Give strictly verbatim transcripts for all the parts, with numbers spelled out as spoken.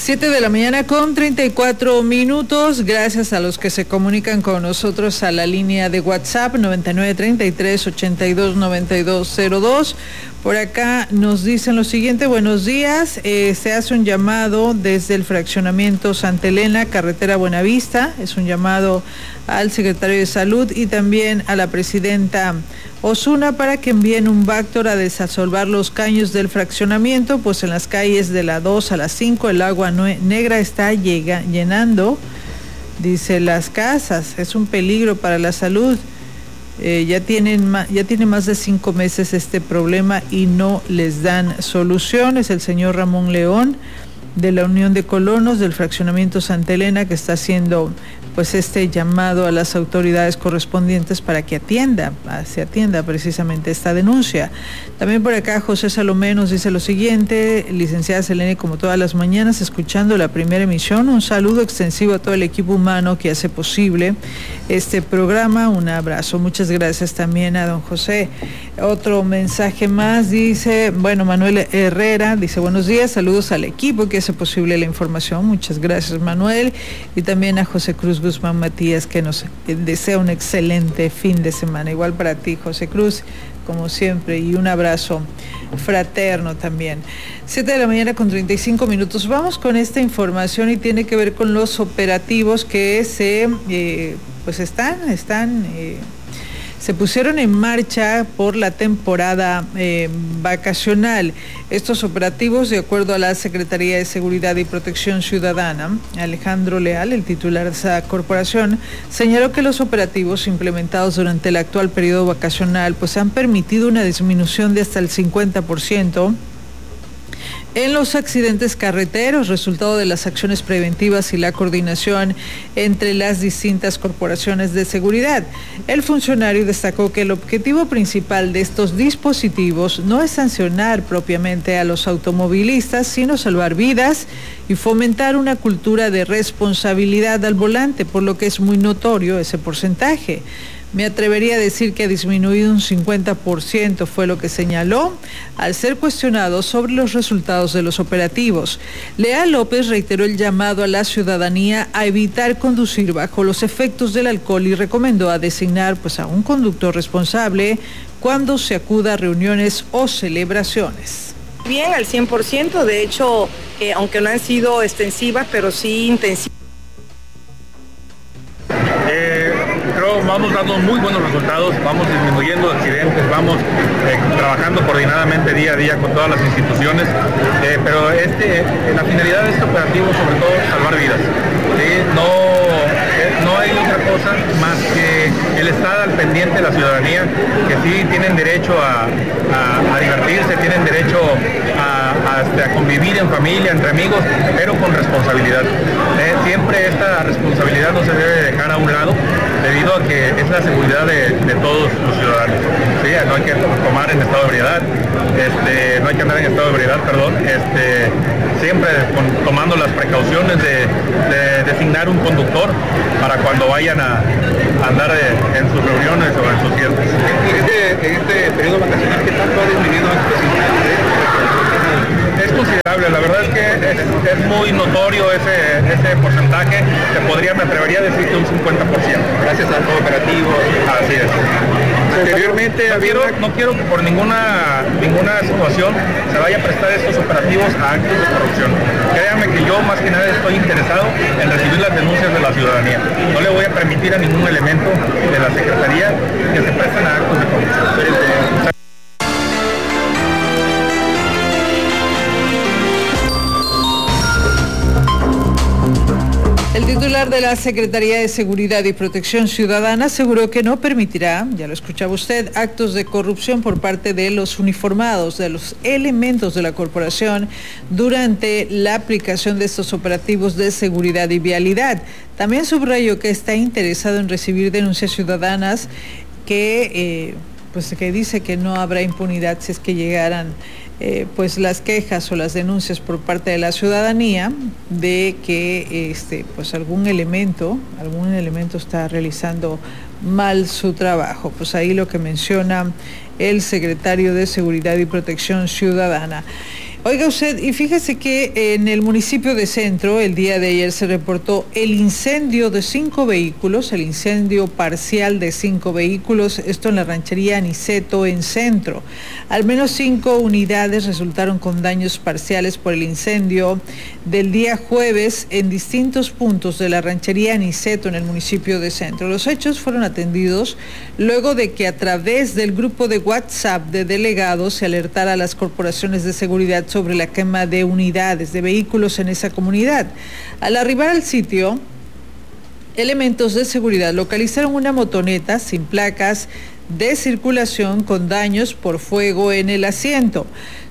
Siete de la mañana con treinta y cuatro minutos. Gracias a los que se comunican con nosotros a la línea de WhatsApp noventa y nueve, treinta y tres, ochenta y dos, noventa y dos cero dos. Por acá nos dicen lo siguiente: buenos días, eh, se hace un llamado desde el fraccionamiento Santa Elena, carretera Buenavista. Es un llamado al secretario de Salud y también a la presidenta Osuna para que envíen un Bactor a desasolvar los caños del fraccionamiento, pues en las calles de la dos a la cinco el agua negra está llega, llenando, dice, las casas. Es un peligro para la salud. Eh, ya tienen ya tiene más de cinco meses este problema y no les dan soluciones. El señor Ramón León, de la Unión de Colonos del fraccionamiento Santa Elena, que está haciendo pues este llamado a las autoridades correspondientes para que atienda, se atienda precisamente esta denuncia. También por acá José Salomé nos dice lo siguiente: licenciada Selene, como todas las mañanas, escuchando la primera emisión, un saludo extensivo a todo el equipo humano que hace posible este programa, un abrazo. Muchas gracias también a don José. Otro mensaje más, dice, bueno, Manuel Herrera, dice, buenos días, saludos al equipo que hace posible la información. Muchas gracias, Manuel. Y también a José Cruz Guzmán Matías, que nos desea un excelente fin de semana. Igual para ti, José Cruz, como siempre, y un abrazo fraterno también. Siete de la mañana con treinta y cinco minutos. Vamos con esta información y tiene que ver con los operativos que se, eh, pues están, están... Eh, se pusieron en marcha por la temporada eh, vacacional. Estos operativos, de acuerdo a la Secretaría de Seguridad y Protección Ciudadana, Alejandro Leal, el titular de esa corporación, señaló que los operativos implementados durante el actual periodo vacacional pues han permitido una disminución de hasta el cincuenta por ciento en los accidentes carreteros, resultado de las acciones preventivas y la coordinación entre las distintas corporaciones de seguridad. El funcionario destacó que el objetivo principal de estos dispositivos no es sancionar propiamente a los automovilistas, sino salvar vidas y fomentar una cultura de responsabilidad al volante, por lo que es muy notorio ese porcentaje. Me atrevería a decir que ha disminuido un cincuenta por ciento, fue lo que señaló al ser cuestionado sobre los resultados de los operativos. Leal López reiteró el llamado a la ciudadanía a evitar conducir bajo los efectos del alcohol y recomendó a designar pues a un conductor responsable cuando se acuda a reuniones o celebraciones. Bien, al cien por ciento, de hecho, eh, aunque no han sido extensivas, pero sí intensivas. Vamos dando muy buenos resultados, vamos disminuyendo accidentes, vamos eh, trabajando coordinadamente día a día con todas las instituciones, eh, pero este, eh, la finalidad de este operativo sobre todo es salvar vidas. ¿Sí? No, eh, no hay otra cosa más que el estar al pendiente de la ciudadanía, que sí tienen derecho a, a, a divertirse, tienen derecho a, a, a convivir en familia, entre amigos, pero con responsabilidad. Eh, siempre esta responsabilidad no se debe dejar a un lado, debido a que es la seguridad de, de todos los ciudadanos. ¿Sí? No hay que tomar en estado de ebriedad, este, no hay que andar en estado de ebriedad, perdón, este, siempre con, tomando las precauciones de, de designar un conductor para cuando vayan a, a andar en sus reuniones o en sus fiestas. En este, en este periodo vacacional, ¿qué tanto ha disminuido el porcentaje? Es considerable, la verdad es que es, es muy notorio ese, ese porcentaje, te podría, me atrevería a decir que un cincuenta por ciento. Gracias al operativo. Así es. Anteriormente no quiero, no quiero que por ninguna, ninguna situación se vaya a prestar estos operativos a actos de corrupción. Créanme que yo más que nada estoy interesado en recibir las denuncias de la ciudadanía. No le voy a permitir a ningún elemento de la Secretaría que se presten a actos de corrupción. El titular de la Secretaría de Seguridad y Protección Ciudadana aseguró que no permitirá, ya lo escuchaba usted, actos de corrupción por parte de los uniformados, de los elementos de la corporación durante la aplicación de estos operativos de seguridad y vialidad. También subrayó que está interesado en recibir denuncias ciudadanas que, eh, pues, que dice que no habrá impunidad si es que llegaran Eh, pues las quejas o las denuncias por parte de la ciudadanía de que este pues algún elemento, algún elemento está realizando mal su trabajo. Pues ahí lo que menciona el secretario de Seguridad y Protección Ciudadana. Oiga usted, y fíjese que en el municipio de Centro, el día de ayer se reportó el incendio de cinco vehículos, el incendio parcial de cinco vehículos, esto en la ranchería Aniceto en Centro. Al menos cinco unidades resultaron con daños parciales por el incendio del día jueves en distintos puntos de la ranchería Aniceto en el municipio de Centro. Los hechos fueron atendidos luego de que a través del grupo de WhatsApp de delegados se alertara a las corporaciones de seguridad sobre la quema de unidades de vehículos en esa comunidad. Al arribar al sitio, elementos de seguridad localizaron una motoneta sin placas de circulación con daños por fuego en el asiento.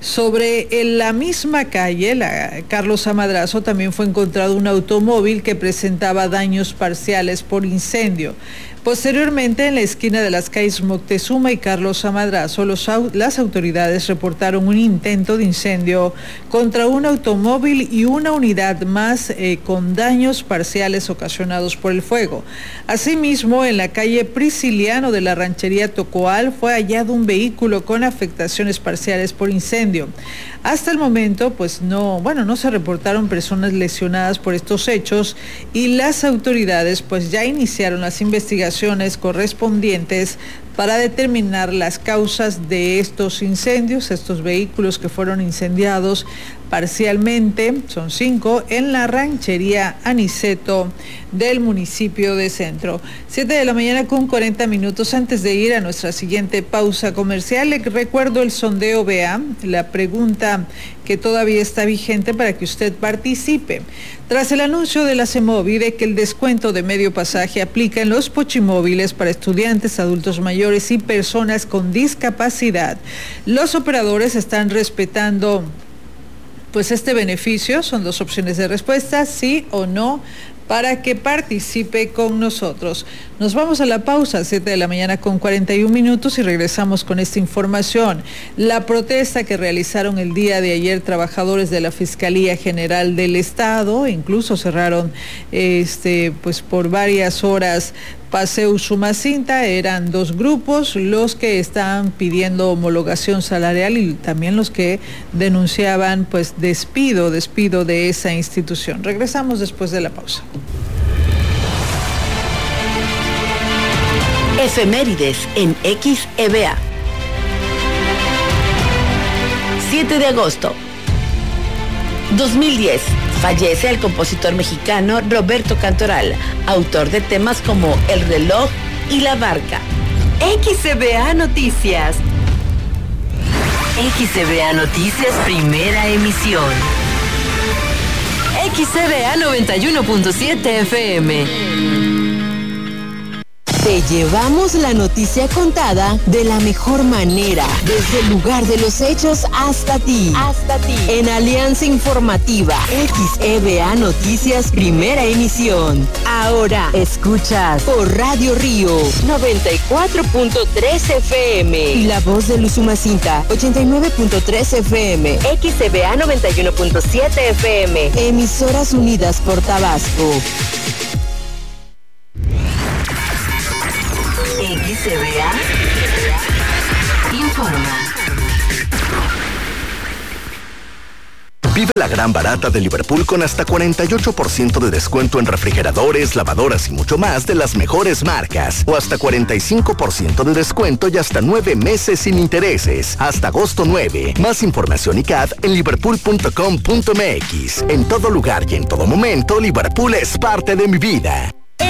Sobre en la misma calle, la Carlos A. Madrazo, también fue encontrado un automóvil que presentaba daños parciales por incendio. Posteriormente, en la esquina de las calles Moctezuma y Carlos A. Madrazo, los, las autoridades reportaron un intento de incendio contra un automóvil y una unidad más eh, con daños parciales ocasionados por el fuego. Asimismo, en la calle Prisciliano de la ranchería Tocoal fue hallado un vehículo con afectaciones parciales por incendio. Hasta el momento, pues no, bueno, no se reportaron personas lesionadas por estos hechos y las autoridades pues ya iniciaron las investigaciones correspondientes para determinar las causas de estos incendios, estos vehículos que fueron incendiados parcialmente, son cinco, en la ranchería Aniceto del municipio de Centro. Siete de la mañana con cuarenta minutos. Antes de ir a nuestra siguiente pausa comercial, le recuerdo el sondeo B A, la pregunta que todavía está vigente para que usted participe. Tras el anuncio de la CEMOVI de que el descuento de medio pasaje aplica en los pochimóviles para estudiantes, adultos mayores y personas con discapacidad, los operadores están respetando pues este beneficio. Son dos opciones de respuesta, sí o no, para que participe con nosotros. Nos vamos a la pausa, siete de la mañana con cuarenta y un minutos, y regresamos con esta información. La protesta que realizaron el día de ayer trabajadores de la Fiscalía General del Estado, incluso cerraron este pues por varias horas Paseo Usumacinta, eran dos grupos, los que estaban pidiendo homologación salarial y también los que denunciaban pues despido, despido de esa institución. Regresamos después de la pausa. Efemérides en X E B A. siete de agosto dos mil diez. Fallece el compositor mexicano Roberto Cantoral, autor de temas como El reloj y La barca. X E B A Noticias. X E B A Noticias, primera emisión. X E B A noventa y uno punto siete F M. Te llevamos la noticia contada de la mejor manera, desde el lugar de los hechos hasta ti. Hasta ti. En Alianza Informativa, X E B A Noticias, primera emisión. Ahora escuchas por Radio Río noventa y cuatro punto tres F M y La Voz de Usumacinta ochenta y nueve punto tres F M. X E B A noventa y uno punto siete F M. Emisoras unidas por Tabasco. X E B A informa. Vive la gran barata de Liverpool con hasta cuarenta y ocho por ciento de descuento en refrigeradores, lavadoras y mucho más de las mejores marcas. O hasta cuarenta y cinco por ciento de descuento y hasta nueve meses sin intereses. Hasta agosto nueve. Más información y C A D en liverpool punto com punto m x. En todo lugar y en todo momento, Liverpool es parte de mi vida.